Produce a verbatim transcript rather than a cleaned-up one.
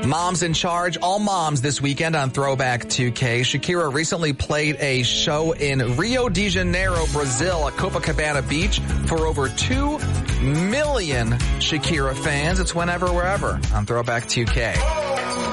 Moms in Charge, all moms this weekend on Throwback two K. Shakira recently played a show in Rio de Janeiro, Brazil, at Copacabana Beach for over two million Shakira fans. It's Whenever, Wherever on Throwback two K.